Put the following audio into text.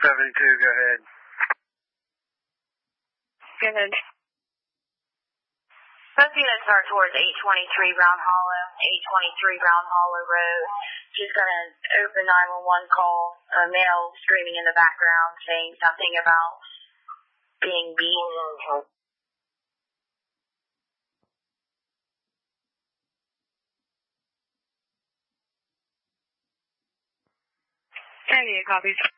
go ahead. Go ahead. Both units are towards 823 Round Hollow, 823 Round Hollow Road. Just got an open 911 call, a male screaming in the background saying something about being beaten. Copy.